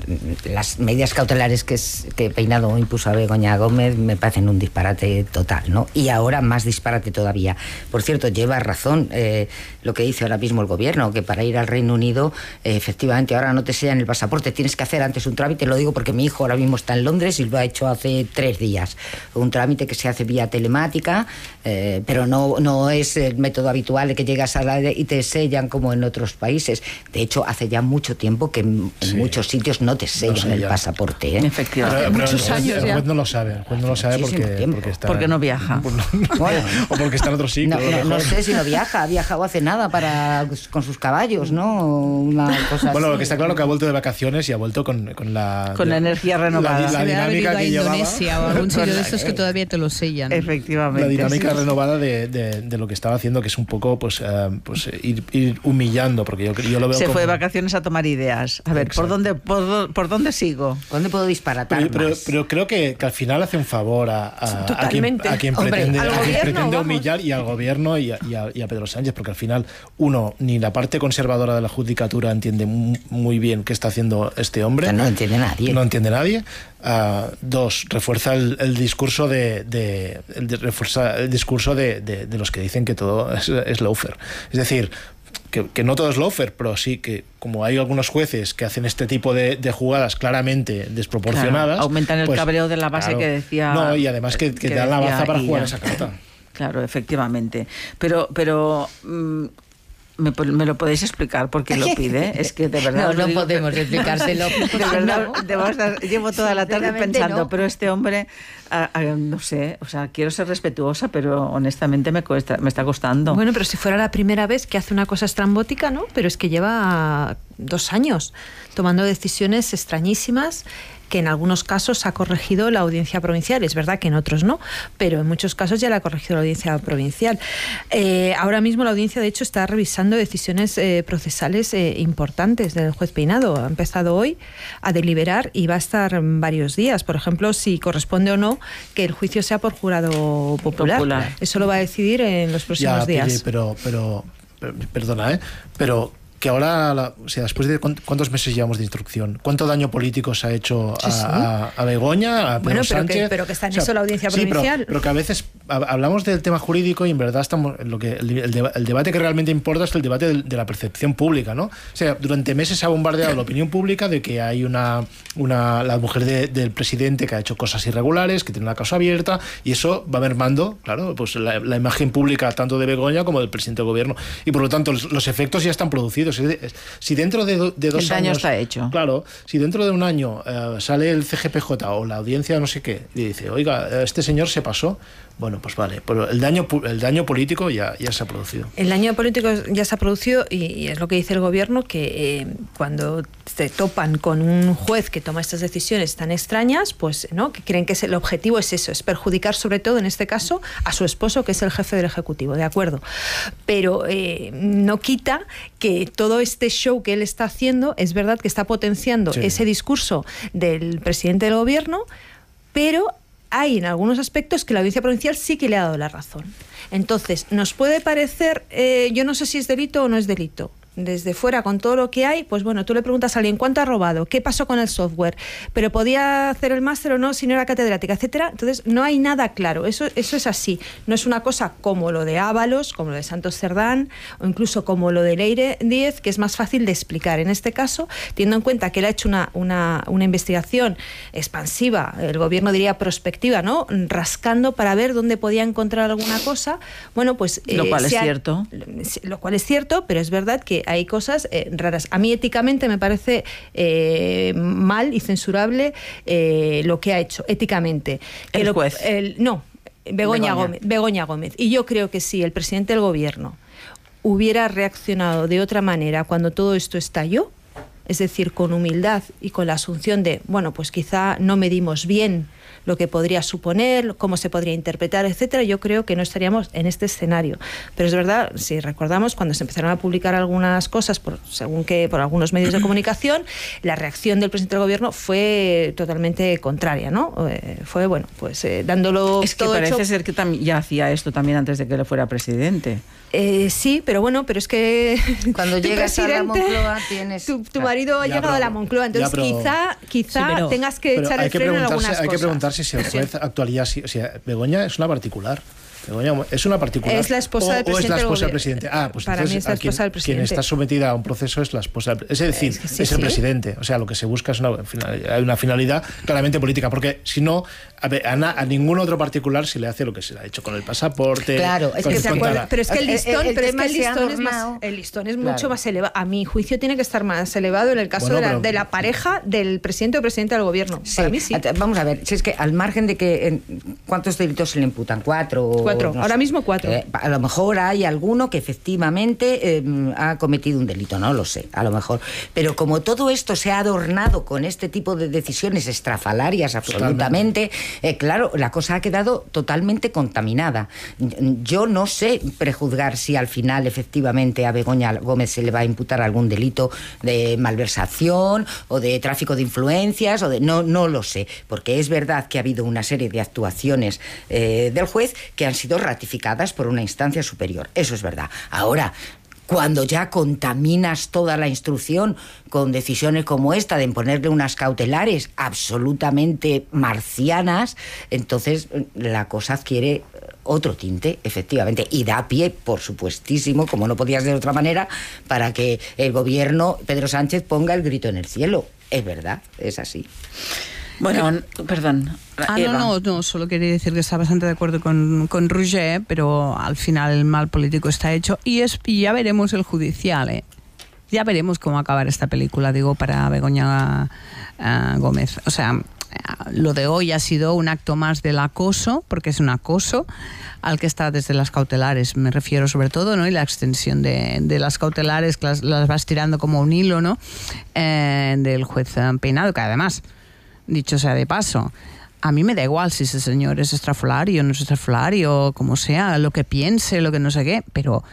las medidas cautelares que, es, que Peinado impuso a Begoña Gómez me parecen un disparate total, ¿no? Y ahora más disparate todavía. Por cierto, lleva razón eh, lo que dice ahora mismo el gobierno, que para ir al Reino Unido, eh, efectivamente, ahora no te sellan el pasaporte, tienes que hacer antes un trámite, lo digo porque mi hijo ahora mismo está en Londres y lo ha hecho hace tres días. Un trámite que se hace vía telemática, eh, pero no, no es el método habitual de que llegas a la y te sellan como en otros países. De hecho, hace ya mucho tiempo que en, sí. en muchos sitios no te sellan no sé, el ya. pasaporte, ¿eh? Efectivamente. Pero, pero muchos el, años el ya. juez no lo sabe. El juez no lo sabe porque, porque está... Porque no viaja. Bueno. O porque está en otro sitio. No, no, no sé si no viaja. Ha viajado hace nada para con sus caballos, ¿no? Una cosa bueno, así. lo que está claro que ha vuelto de vacaciones y ha vuelto con, con la... Con la energía renovada. La, la, la dinámica que a Indonesia llevaba. O algún sitio de estos que todavía te lo sellan. Efectivamente. La dinámica sí, renovada de, de, de lo que estaba haciendo, que es un poco poco pues, uh, pues ir, ir humillando, porque yo, yo lo veo Se como... fue de vacaciones a tomar ideas. A ver, ¿por dónde, por, ¿por dónde sigo? ¿Dónde puedo disparatar pero, pero, más? pero creo que, que al final hace un favor a, a, a quien, a quien Hombre, pretende, al a quien gobierno, pretende vamos. humillar, y al gobierno y a, y, a, y a Pedro Sánchez, porque al final, uno, ni la parte conservadora de la judicatura entiende muy bien qué está haciendo este hombre. No lo entiende nadie. No entiende nadie. Uh, dos, refuerza el, el discurso de, de, el de refuerza el discurso de, de, de los que dicen que todo es, es lawfare. Es decir, que, que no todo es lawfare, pero sí que como hay algunos jueces que hacen este tipo de, de jugadas claramente desproporcionadas, claro, aumentan el pues, cabreo de la base, claro, que decía. No, y además que, que, que te dan la baza para jugar ya. esa carta. Claro, efectivamente. Pero, pero mmm, ¿Me, ¿Me lo podéis explicar por qué lo pide? Es que de verdad... No, no digo, podemos explicárselo. De verdad, no. de verdad, llevo toda la tarde pensando, no. pero este hombre, a, a, no sé, o sea, quiero ser respetuosa, pero honestamente me, cuesta, me está costando. Bueno, pero si fuera la primera vez que hace una cosa estrambótica, ¿no? Pero es que lleva dos años tomando decisiones extrañísimas, que en algunos casos ha corregido la audiencia provincial. Es verdad que en otros no, pero en muchos casos ya la ha corregido la audiencia provincial. Eh, ahora mismo la audiencia, de hecho, está revisando decisiones eh, procesales eh, importantes del juez Peinado. Ha empezado hoy a deliberar y va a estar varios días. Por ejemplo, si corresponde o no que el juicio sea por jurado popular. popular. Eso lo va a decidir en los próximos ya, días. Pero, pero, pero, perdona, ¿eh? Pero... que ahora, la, o sea, después de cuántos meses llevamos de instrucción, ¿cuánto daño político se ha hecho a, sí, sí. a, a Begoña, a Pedro bueno, pero Sánchez? Que, pero que está en o sea, eso la audiencia sí, provincial. Pero, pero que a veces hablamos del tema jurídico y en verdad estamos lo que el, el, deba, el debate que realmente importa es el debate de, de la percepción pública, ¿no? O sea, durante meses se ha bombardeado la opinión pública de que hay una, una la mujer de, del presidente que ha hecho cosas irregulares, que tiene una causa abierta, y eso va mermando, claro, pues la, la imagen pública tanto de Begoña como del presidente del gobierno, y por lo tanto los, los efectos ya están producidos. Es de, si dentro de, do, de dos el daño años está hecho. Claro, si dentro de un año uh, sale el C G P J o la audiencia no sé qué y dice, oiga, este señor se pasó, bueno, pues vale, pero el daño el daño político ya, ya se ha producido. El daño político ya se ha producido y, y es lo que dice el gobierno, que eh, cuando se topan con un juez que toma estas decisiones tan extrañas, pues no, que creen que es el objetivo es eso, es perjudicar sobre todo en este caso a su esposo, que es el jefe del Ejecutivo, de acuerdo, pero eh, no quita que todo este show que él está haciendo, es verdad que está potenciando sí. ese discurso del presidente del gobierno, pero hay en algunos aspectos que la audiencia provincial sí que le ha dado la razón. Entonces, nos puede parecer, eh, yo no sé si es delito o no es delito. Desde fuera, con todo lo que hay, pues bueno, tú le preguntas a alguien cuánto ha robado, qué pasó con el software, pero podía hacer el máster o no si no era catedrática, etcétera. Entonces, no hay nada claro. Eso, eso es así. No es una cosa como lo de Ábalos, como lo de Santos Cerdán, o incluso como lo de Leire Díez, que es más fácil de explicar. En este caso, teniendo en cuenta que él ha hecho una, una, una investigación expansiva, el gobierno diría prospectiva, ¿no? Rascando para ver dónde podía encontrar alguna cosa. Bueno, pues... Lo cual eh, es cierto. Ha, lo cual es cierto, pero es verdad que hay cosas eh, raras. A mí éticamente me parece eh, mal y censurable eh, lo que ha hecho, éticamente. Que el lo, juez. El, no, Begoña, Begoña. Gómez, Begoña Gómez. Y yo creo que si el presidente del gobierno hubiera reaccionado de otra manera cuando todo esto estalló, es decir, con humildad y con la asunción de, bueno, pues quizá no medimos bien lo que podría suponer, cómo se podría interpretar, etcétera, yo creo que no estaríamos en este escenario. Pero es verdad, si recordamos, cuando se empezaron a publicar algunas cosas, por, según que por algunos medios de comunicación, la reacción del presidente del gobierno fue totalmente contraria, ¿no? Eh, fue, bueno, pues eh, dándolo es que todo parece hecho... ser que ya hacía esto también antes de que le fuera presidente. Eh, sí, pero bueno, pero es que cuando llegas a la Moncloa tienes... Tu, tu marido ha llegado pero, a la Moncloa, entonces ya, pero, quizá, quizá sí, pero, tengas que echar el freno en algunas cosas. Hay que preguntarse si el juez actuaría así. O sea, Begoña es una particular. Begoña es una particular. Es la esposa del presidente. O es la esposa del presidente. Ah, pues para entonces, mí es la esposa quien, del presidente. Quien está sometida a un proceso es la esposa del presidente. Es decir, es, que sí, es el sí. presidente. O sea, lo que se busca es una, hay una finalidad claramente política. Porque si no, a, ver, a, na, a ningún otro particular se le hace lo que se le ha hecho con el pasaporte. Claro, es que se acuerda. Pero es que el listón, el, el, pero es, que el listón es más, el listón es claro. mucho más elevado. A mi juicio tiene que estar más elevado en el caso bueno, de, la, pero, de la pareja del presidente o presidente del gobierno. Sí. Para mí sí. Vamos a ver, si es que al margen de que ¿cuántos delitos se le imputan? ¿Cuatro? Cuatro cuatro. No Ahora sé. mismo cuatro. Eh, a lo mejor hay alguno que efectivamente eh, ha cometido un delito, no lo sé, a lo mejor. Pero como todo esto se ha adornado con este tipo de decisiones estrafalarias absolutamente, eh, claro, la cosa ha quedado totalmente contaminada. Yo no sé prejuzgar si al final efectivamente a Begoña Gómez se le va a imputar algún delito de malversación o de tráfico de influencias o de no no lo sé, porque es verdad que ha habido una serie de actuaciones eh, del juez que han sido ratificadas por una instancia superior. Eso es verdad. Ahora, cuando ya contaminas toda la instrucción con decisiones como esta de imponerle unas cautelares absolutamente marcianas, entonces la cosa adquiere otro tinte, efectivamente, y da pie, por supuestísimo, como no podía ser de otra manera, para que el gobierno, Pedro Sánchez, ponga el grito en el cielo. Es verdad, es así. Bueno, eh, perdón. Ah, Eva. no, no, no, solo quería decir que está bastante de acuerdo con, con Roger, pero al final el mal político está hecho y, es, y ya veremos el judicial, ¿eh? Ya veremos cómo acabar esta película, digo, para Begoña uh, Gómez. O sea, lo de hoy ha sido un acto más del acoso, porque es un acoso al que está desde las cautelares, me refiero sobre todo, ¿no? Y la extensión de, de las cautelares, que las, las vas tirando como un hilo, ¿no? Eh, del juez Peinado, que además, dicho sea de paso, a mí me da igual si ese señor es estrafalario, no es estrafalario, como sea, lo que piense, lo que no sé qué, pero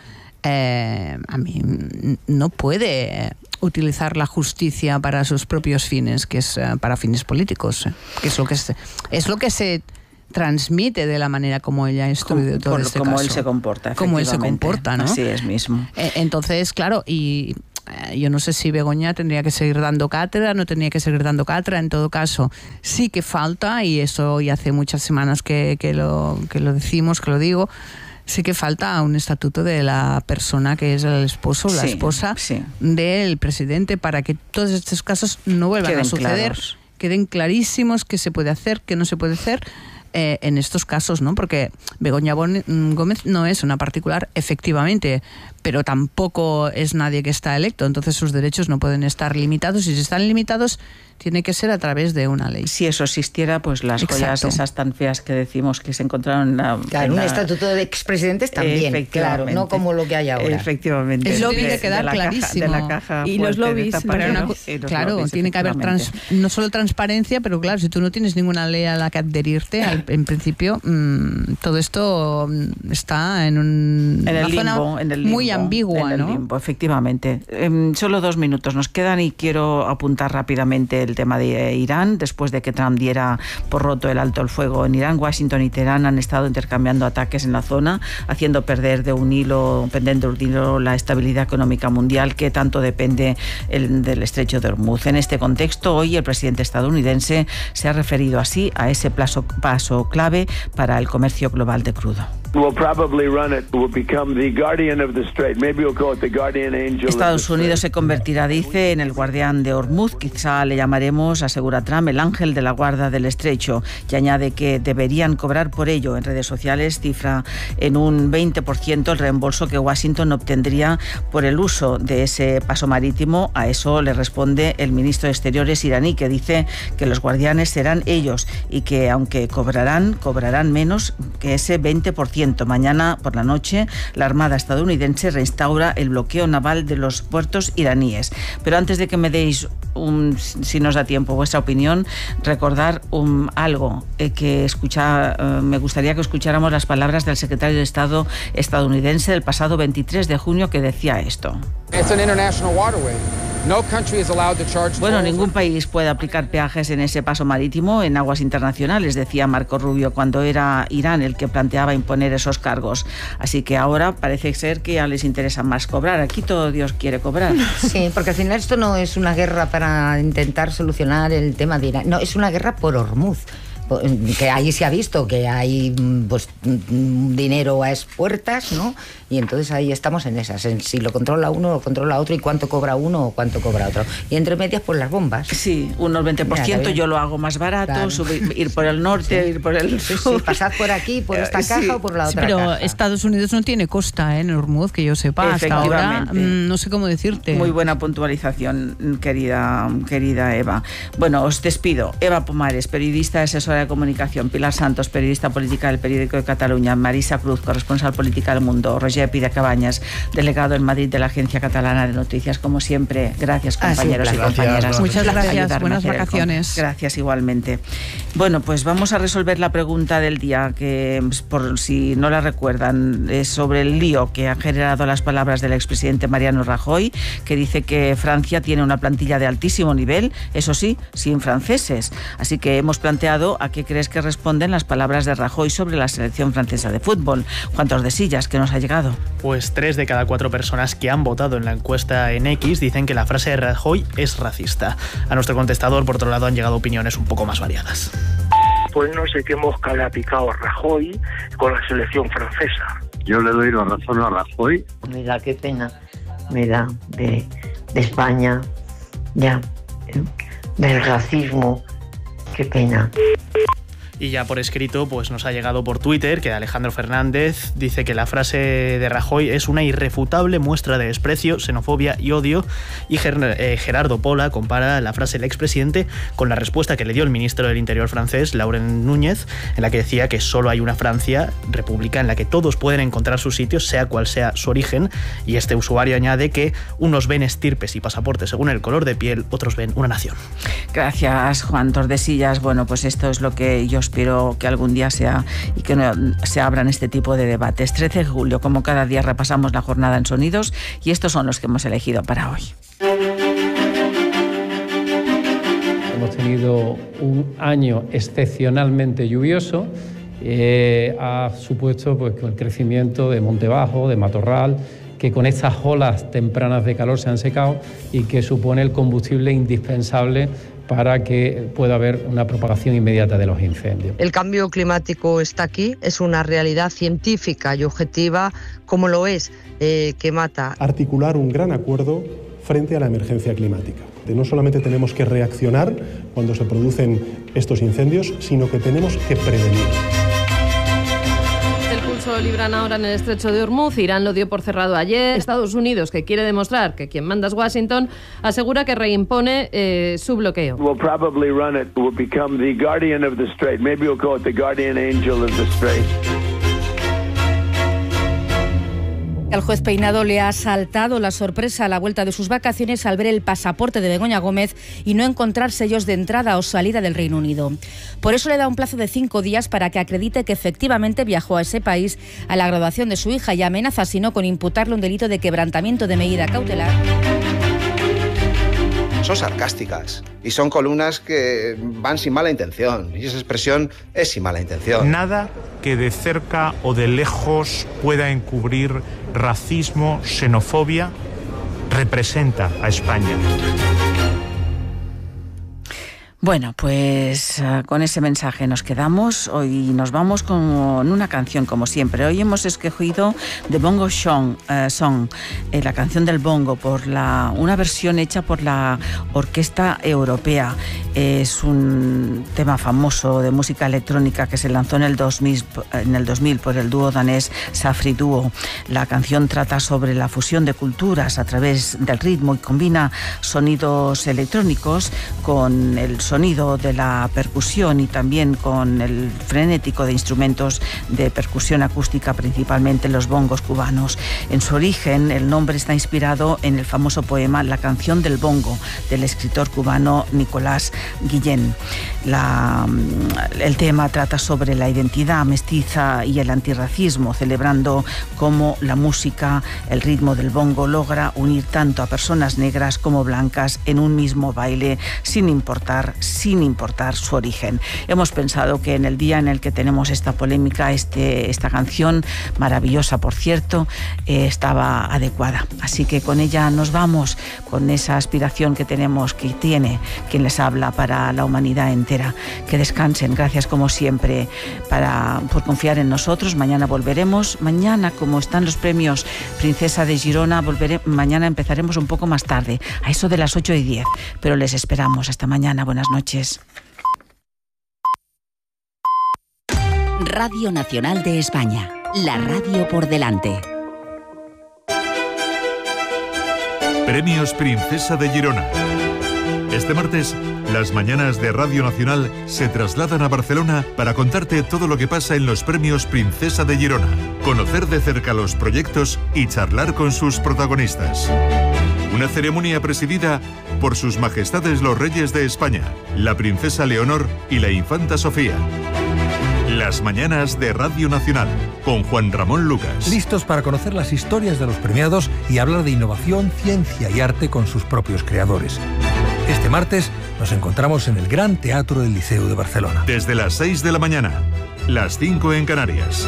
eh, a mí no puede utilizar la justicia para sus propios fines, que es uh, para fines políticos, eh, que es lo que se, es lo que se transmite de la manera como ella ha instruido todo por, este como caso. Él se comporta, como él se comporta, ¿no? Así es mismo. Eh, entonces, claro, y yo no sé si Begoña tendría que seguir dando cátedra, no tendría que seguir dando cátedra. En todo caso, sí que falta, y eso ya hace muchas semanas que, que, lo, que lo decimos, que lo digo, sí que falta un estatuto de la persona que es el esposo o la sí, esposa sí. del presidente, para que todos estos casos no vuelvan queden a suceder, claros. Queden clarísimos qué se puede hacer, qué no se puede hacer. Eh, en estos casos, ¿no? Porque Begoña Gómez no es una particular, efectivamente, pero tampoco es nadie que está electo, entonces sus derechos no pueden estar limitados, y si están limitados tiene que ser a través de una ley. Si eso existiera, pues las Exacto. joyas esas tan feas que decimos que se encontraron en la... Claro, en un la... estatuto de expresidentes también, claro, no como lo que hay ahora. Efectivamente. El lobby tiene que quedar de clarísimo. Caja, de la caja y los lobbies. Para una, sí, los claro, lobbies, tiene que haber trans, no solo transparencia, pero claro, si tú no tienes ninguna ley a la que adherirte, al, en principio mmm, todo esto está en, un, en el una limbo, zona en el limbo, muy ambigua, en el ¿no? Limbo, efectivamente. Eh, solo dos minutos nos quedan y quiero apuntar rápidamente el tema de Irán. Después de que Trump diera por roto el alto el fuego en Irán, Washington y Teherán han estado intercambiando ataques en la zona, haciendo perder de un hilo, pendiente de un hilo, la estabilidad económica mundial que tanto depende el, del estrecho de Hormuz. En este contexto, hoy el presidente estadounidense se ha referido así a ese paso, paso clave para el comercio global de crudo. Estados Unidos se convertirá, dice, en el guardián de Hormuz. Quizá le llamaremos, asegura Trump, el ángel de la guarda del estrecho, y añade que deberían cobrar por ello. En redes sociales cifra en un veinte por ciento el reembolso que Washington obtendría por el uso de ese paso marítimo. A eso le responde el ministro de Exteriores iraní, que dice que los guardianes serán ellos y que aunque cobrarán, cobrarán menos que ese veinte por ciento. Mañana por la noche la Armada estadounidense reinstaura el bloqueo naval de los puertos iraníes. Pero antes de que me deis, un, si nos da tiempo, vuestra opinión, recordar un, algo eh, que escucha, eh, me gustaría que escucháramos las palabras del secretario de Estado estadounidense del pasado veintitrés de junio, que decía esto. It's an international waterway. No country is allowed to charge bueno, ningún país puede aplicar peajes en ese paso marítimo en aguas internacionales, decía Marco Rubio, cuando era Irán el que planteaba imponer esos cargos. Así que ahora parece ser que ya les interesa más cobrar. Aquí todo Dios quiere cobrar. Sí, porque al final esto no es una guerra para intentar solucionar el tema de Irán. No, es una guerra por Hormuz. Que ahí se ha visto que hay pues dinero a expuertas, ¿no? Y entonces ahí estamos en esas, en si lo controla uno, lo controla otro, y cuánto cobra uno o cuánto cobra otro. Y entre medias, pues las bombas. Sí, unos veinte por ciento, ya, yo lo hago más barato, claro. subir, ir por el norte, sí. ir por el sur. Sí, sí, pasad por aquí, por esta caja sí. o por la otra sí, pero caja. Estados Unidos no tiene costa ¿eh? en Hormuz, que yo sepa, hasta ahora, mmm, no sé cómo decirte. Muy buena puntualización, querida, querida Eva. Bueno, os despido. Eva Pomares, periodista, asesora de comunicación, Pilar Santos, periodista política del Periódico de Cataluña, Marisa Cruz, corresponsal política del Mundo, Roger Pidecabañas, delegado en Madrid de la Agencia Catalana de Noticias. Como siempre, gracias, compañeros ah, sí, y gracias, compañeras. Muchas gracias, buenas vacaciones. Gracias igualmente. Bueno, pues vamos a resolver la pregunta del día, que por si no la recuerdan, es sobre el lío que han generado las palabras del expresidente Mariano Rajoy, que dice que Francia tiene una plantilla de altísimo nivel, eso sí, sin franceses. Así que hemos planteado a qué crees que responden las palabras de Rajoy sobre la selección francesa de fútbol. Juan Tordesillas, ¿qué nos ha llegado? Pues tres de cada cuatro personas que han votado en la encuesta en X dicen que la frase de Rajoy es racista. A nuestro contestador, por otro lado, han llegado opiniones un poco más variadas. Pues no sé qué mosca le ha picado a Rajoy con la selección francesa. Yo le doy la razón a Rajoy. Me da qué pena, me da de, de España, ya, del racismo, qué pena. Y ya por escrito, pues nos ha llegado por Twitter que Alejandro Fernández dice que la frase de Rajoy es una irrefutable muestra de desprecio, xenofobia y odio. Y Ger- eh, Gerardo Pola compara la frase del expresidente con la respuesta que le dio el ministro del Interior francés, Laurent Núñez, en la que decía que solo hay una Francia, república, en la que todos pueden encontrar sus sitios, sea cual sea su origen. Y este usuario añade que unos ven estirpes y pasaportes según el color de piel, otros ven una nación. Gracias, Juan Tordesillas. Bueno, pues esto es lo que yo espero que algún día sea y que no, se abran este tipo de debates. trece de julio, como cada día, repasamos la jornada en sonidos y estos son los que hemos elegido para hoy. Hemos tenido un año excepcionalmente lluvioso. Eh, ha supuesto pues, el crecimiento de monte bajo, de matorral, que con estas olas tempranas de calor se han secado y que supone el combustible indispensable para que pueda haber una propagación inmediata de los incendios. El cambio climático está aquí, es una realidad científica y objetiva, como lo es, eh, que mata. Articular un gran acuerdo frente a la emergencia climática. No solamente tenemos que reaccionar cuando se producen estos incendios, sino que tenemos que prevenir. Libran ahora en el estrecho de Hormuz. Irán lo dio por cerrado ayer. Estados Unidos, que quiere demostrar que quien manda es Washington, asegura que reimpone eh, su bloqueo. We'll probably run it. We'll become the guardian of the strait. Maybe we'll call it the guardian angel of the strait. El juez Peinado le ha saltado la sorpresa a la vuelta de sus vacaciones al ver el pasaporte de Begoña Gómez y no encontrar sellos de entrada o salida del Reino Unido. Por eso le da un plazo de cinco días para que acredite que efectivamente viajó a ese país a la graduación de su hija y amenaza, si no, con imputarle un delito de quebrantamiento de medida cautelar. Son sarcásticas y son columnas que van sin mala intención y esa expresión es sin mala intención. Nada que de cerca o de lejos pueda encubrir racismo, xenofobia, representa a España. Bueno, pues uh, con ese mensaje nos quedamos. Hoy nos vamos con una canción, como siempre. Hoy hemos escogido The Bongo Song, uh, Song eh, la canción del bongo, por la, una versión hecha por la Orquesta Europea. Es un tema famoso de música electrónica que se lanzó en el dos mil, en el dos mil por el dúo danés Safri Duo. La canción trata sobre la fusión de culturas a través del ritmo y combina sonidos electrónicos con el sonido de la percusión y también con el frenético de instrumentos de percusión acústica, principalmente los bongos cubanos. En su origen, el nombre está inspirado en el famoso poema La canción del bongo, del escritor cubano Nicolás Guillén. La, el tema trata sobre la identidad mestiza y el antirracismo, celebrando cómo la música, el ritmo del bongo logra unir tanto a personas negras como blancas en un mismo baile, sin importar sin importar su origen. Hemos pensado que en el día en el que tenemos esta polémica, este, esta canción, maravillosa por cierto, eh, estaba adecuada. Así que con ella nos vamos, con esa aspiración que tenemos, que tiene quien les habla para la humanidad entera. Que descansen. Gracias como siempre para, por confiar en nosotros. Mañana volveremos. Mañana, como están los premios Princesa de Girona, volveré, mañana empezaremos un poco más tarde, a eso de las ocho y diez. Pero les esperamos. Hasta mañana. Buenas noches. Radio Nacional de España, la radio por delante. Premios Princesa de Girona. Este martes, las mañanas de Radio Nacional se trasladan a Barcelona para contarte todo lo que pasa en los premios Princesa de Girona, conocer de cerca los proyectos y charlar con sus protagonistas. Una ceremonia presidida por sus majestades los reyes de España, la princesa Leonor y la infanta Sofía. Las mañanas de Radio Nacional, con Juan Ramón Lucas. Listos para conocer las historias de los premiados y hablar de innovación, ciencia y arte con sus propios creadores. Este martes nos encontramos en el Gran Teatro del Liceo de Barcelona. Desde las seis de la mañana, las cinco en Canarias.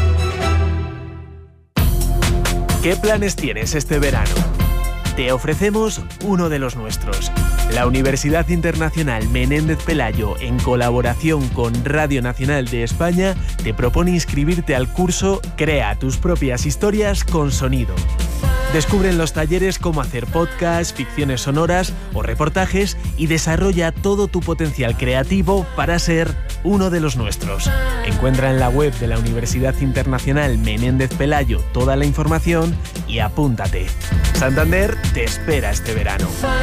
¿Qué planes tienes este verano? Te ofrecemos uno de los nuestros. La Universidad Internacional Menéndez Pelayo, en colaboración con Radio Nacional de España, te propone inscribirte al curso Crea tus propias historias con sonido. Descubre en los talleres cómo hacer podcasts, ficciones sonoras o reportajes y desarrolla todo tu potencial creativo para ser uno de los nuestros. Encuentra en la web de la Universidad Internacional Menéndez Pelayo toda la información y apúntate. Santander te espera este verano.